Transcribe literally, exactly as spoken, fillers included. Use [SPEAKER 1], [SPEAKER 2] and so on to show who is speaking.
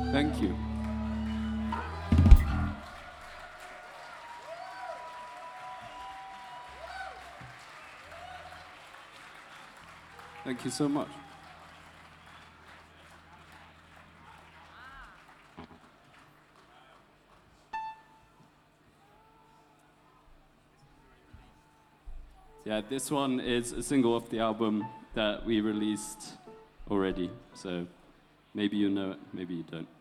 [SPEAKER 1] Thank you. Thank you so much. Yeah, this one is a single of the album that we released already, so maybe you know it, maybe you don't.